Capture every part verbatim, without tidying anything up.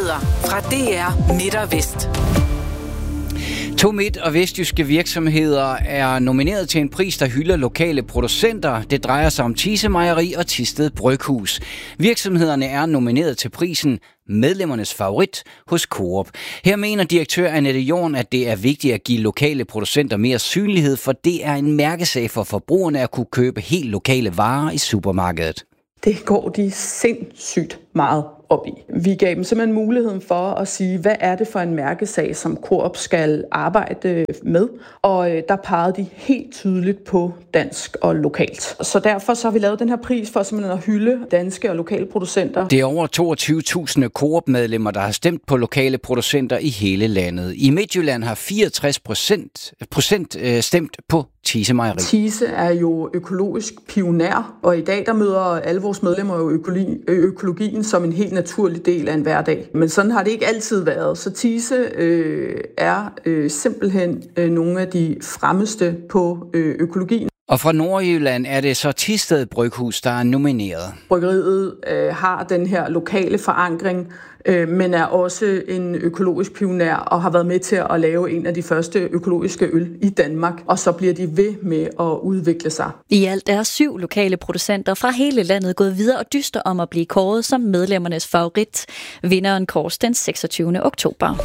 Nyheder fra D R Midt og Vest. To midt- og vestjyske virksomheder er nomineret til en pris, der hylder lokale producenter. Det drejer sig om Thise Mejeri og Thisted Bryghus. Virksomhederne er nomineret til prisen Medlemmernes Favorit hos Coop. Her mener direktør Annette Jorn, at det er vigtigt at give lokale producenter mere synlighed, for det er en mærkesag for forbrugerne at kunne købe helt lokale varer i supermarkedet. Det går de sindssygt meget op i. Vi gav dem simpelthen muligheden for at sige, hvad er det for en mærkesag, som Coop skal arbejde med, og der pegede de helt tydeligt på dansk og lokalt. Så derfor så har vi lavet den her pris for simpelthen at hylde danske og lokale producenter. Det er over toogtyve tusind Coop-medlemmer, der har stemt på lokale producenter i hele landet. I Midtjylland har fireogtres procent stemt på Thise Mejeri. Thise er jo økologisk pioner, og i dag der møder alle vores medlemmer jo økologi, økologien som en helt naturlig del af en hverdag. Men sådan har det ikke altid været. Så Thise øh, er øh, simpelthen øh, nogle af de fremmeste på øh, økologien. Og fra Nordjylland er det så Thisted Bryghus, der er nomineret. Bryggeriet øh, har den her lokale forankring, øh, men er også en økologisk pioner og har været med til at lave en af de første økologiske øl i Danmark. Og så bliver de ved med at udvikle sig. I alt er syv lokale producenter fra hele landet gået videre og dyster om at blive kåret som medlemmernes favorit. Vinderen kåres den seksogtyvende oktober.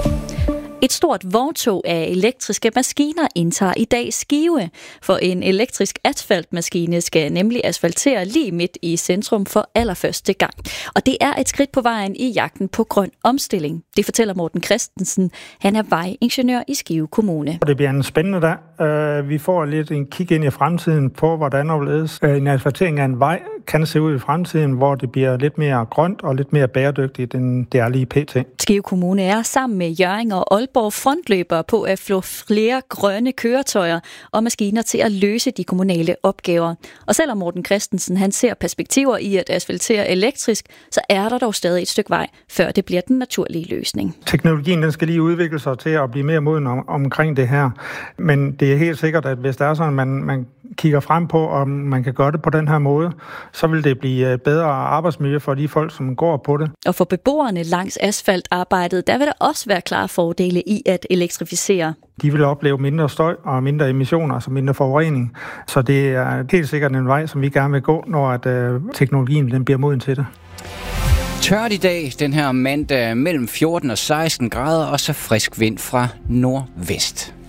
Et stort vogntog af elektriske maskiner indtager i dag Skive, for en elektrisk asfaltmaskine skal nemlig asfaltere lige midt i centrum for allerførste gang. Og det er et skridt på vejen i jagten på grøn omstilling. Det fortæller Morten Christensen. Han er vejingeniør i Skive Kommune. Det bliver en spændende dag. Vi får lidt en kig ind i fremtiden på, hvordan overledes en asfaltering af en vej kan se ud i fremtiden, hvor det bliver lidt mere grønt og lidt mere bæredygtigt, end det er lige pt. Skive Kommune er sammen med Hjørring og Aalborg frontløbere på at få flere grønne køretøjer og maskiner til at løse de kommunale opgaver. Og selvom Morten Christensen han ser perspektiver i at asfaltere elektrisk, så er der dog stadig et stykke vej, før det bliver den naturlige løsning. Teknologien den skal lige udvikle sig til at blive mere moden om, omkring det her. Men det er helt sikkert, at hvis der er sådan, at man, man kigger frem på, om man kan gøre det på den her måde, så vil det blive bedre arbejdsmiljø for de folk, som går på det. Og for beboerne langs asfaltarbejdet, der vil der også være klare fordele i at elektrificere. De vil opleve mindre støj og mindre emissioner, altså mindre forurening. Så det er helt sikkert en vej, som vi gerne vil gå, når at, øh, teknologien den bliver moden til det. Tørt i dag, den her mandag mellem fjorten og seksten grader, og så frisk vind fra nordvest.